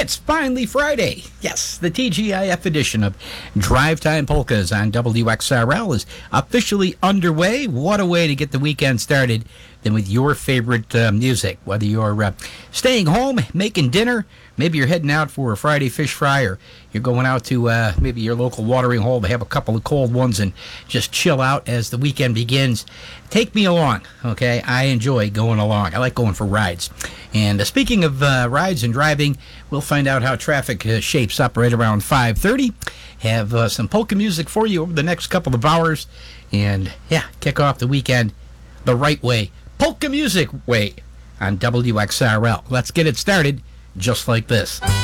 It's finally Friday. Yes, the TGIF edition of Drive Time Polkas on WXRL is officially underway. What a way to get the weekend started than with your favorite music. Whether you're staying home, making dinner, maybe you're heading out for a Friday fish fry, or you're going out to maybe your local watering hole to have a couple of cold ones and just chill out as the weekend begins. Take me along, okay? I enjoy going along. I like going for rides. And speaking of rides and driving, we'll find out how traffic shapes up right around 5:30. Have some polka music for you over the next couple of hours. And, yeah, kick off the weekend the right way. Polka music way on WXRL. Let's get it started just like this.